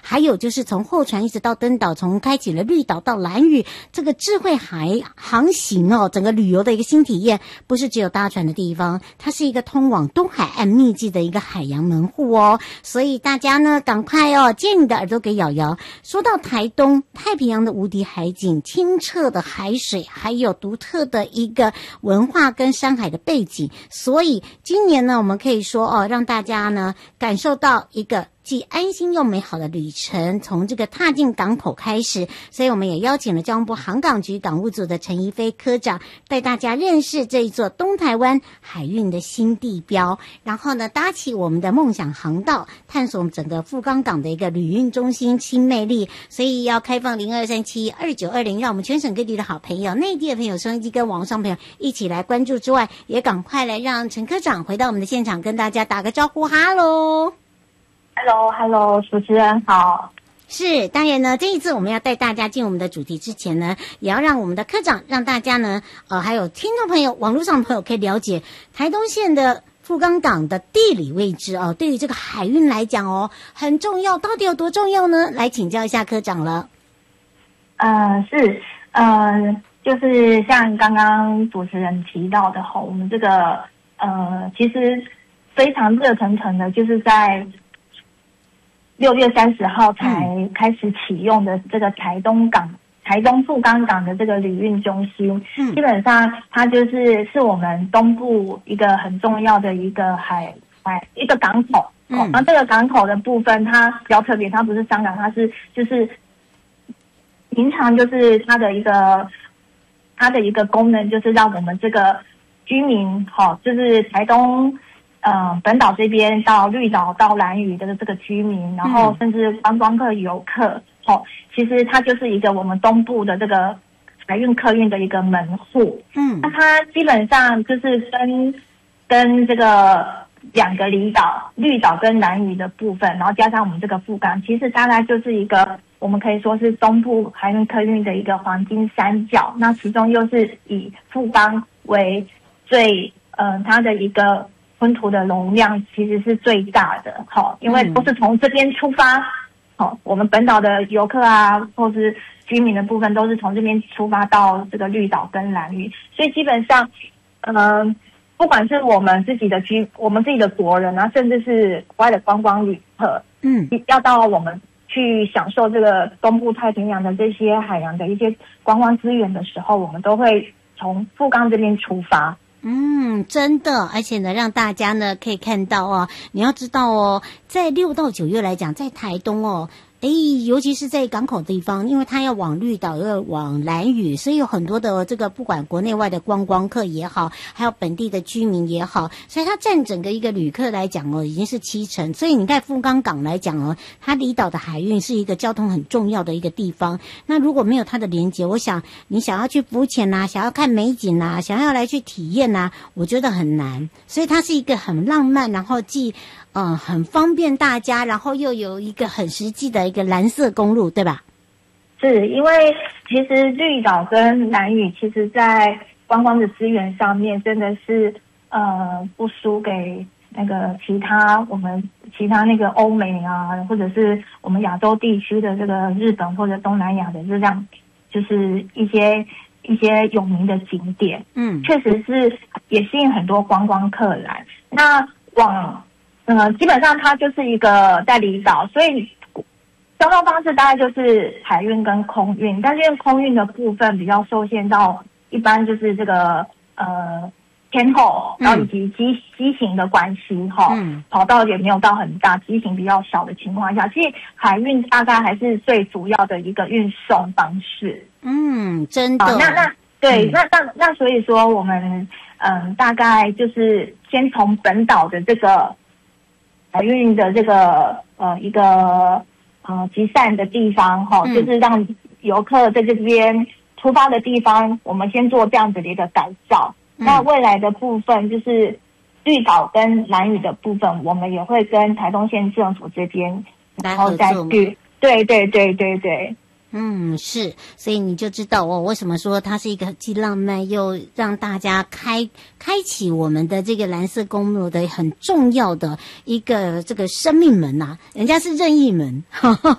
还有就是从后船一直到登岛，从开启了绿岛到兰屿，这个智慧航行哦，整个旅游的一个新体验，不是只有搭船的地方，它是一个通往东海岸秘境的一个海洋门户哦。所以大家呢，赶快哦，借你的耳朵给瑶瑶。说到台东太平洋的无敌海景、清澈的海水，还有独特的一个文化跟山海的背景，所以今年呢，我们可以说哦，让大家呢感受到一个既安心又美好的旅程，从这个踏进港口开始。所以我们也邀请了交通部航港局港务组的陈怡飞科长，带大家认识这一座东台湾海运的新地标，然后呢搭起我们的梦想航道，探索我们整个富冈港的一个旅运中心新魅力。所以要开放02372920，让我们全省各地的好朋友、内地的朋友、收音机跟网上朋友一起来关注之外，也赶快来让陈科长回到我们的现场，跟大家打个招呼。哈喽 Hello， 主持人好。 是，当然呢，这一次我们要带大家进我们的主题之前呢，也要让我们的科长让大家呢，还有听众朋友、网络上的朋友可以了解台东县的富冈港的地理位置哦，对于这个海运来讲哦，很重要，到底有多重要呢？来请教一下科长了。 就是像刚刚主持人提到的吼，我们这个其实非常热腾腾的，就是在6月30号才开始启用的这个台东富冈港的这个旅运中心，基本上它就是我们东部一个很重要的一个一个港口。然后这个港口的部分它比较特别，它不是商港，它是就是平常就是它的一个功能，就是让我们这个居民就是台东本岛这边到绿岛到兰屿的这个居民，然后甚至观光客游客，其实它就是一个我们东部的这个海运客运的一个门户。那它基本上就是跟这个2个离岛，绿岛跟兰屿的部分，然后加上我们这个富冈，其实大概就是一个我们可以说是东部海运客运的一个黄金三角。那其中又是以富冈为最它的一个吞吐的容量其实是最大的，因为都是从这边出发，我们本岛的游客啊，或是居民的部分都是从这边出发到这个绿岛跟兰屿，所以基本上，不管是我们自己的国人啊，甚至是国外的观光旅客，要到我们去享受这个东部太平洋的这些海洋的一些观光资源的时候，我们都会从富冈这边出发。 真的，而且呢，让大家呢可以看到哦，你要知道哦，在6到9月来讲，在台东哦，尤其是在港口地方，因为它要往绿岛，要往兰屿，所以有很多的这个不管国内外的观光客也好，还有本地的居民也好，所以它占整个一个旅客来讲哦，已经是70%。所以你看富冈港来讲哦，它离岛的海运是一个交通很重要的一个地方。那如果没有它的连结，我想你想要去浮潜啊，想要看美景啊，想要来去体验啊，我觉得很难。所以它是一个很浪漫，然后既很方便大家，然后又有一个很实际的一个蓝色公路，对吧？ 是，因为其实绿岛跟兰屿，其实在观光的资源上面，真的是不输给那个其他那个欧美啊，或者是我们亚洲地区的这个日本或者东南亚的这样，就是一些有名的景点。确实是也吸引很多观光客来。那基本上它就是一个在离岛，所以交通方式大概就是海运跟空运，但是因为空运的部分比较受限到一般就是这个天候，然后以及机型的关系跑道也没有到很大，机型比较小的情况下，其实海运大概还是最主要的一个运送方式。 真的。 那所以说我们大概就是先从本岛的这个海运的这个一个集散的地方就是让游客在这边出发的地方，我们先做这样子的一个改造。那未来的部分就是绿岛跟兰屿的部分，我们也会跟台东县政府这边然后再去。对。 是，所以你就知道为什么说它是一个既浪漫又让大家开启我们的这个蓝色公路的很重要的一个这个生命门啊，人家是任意门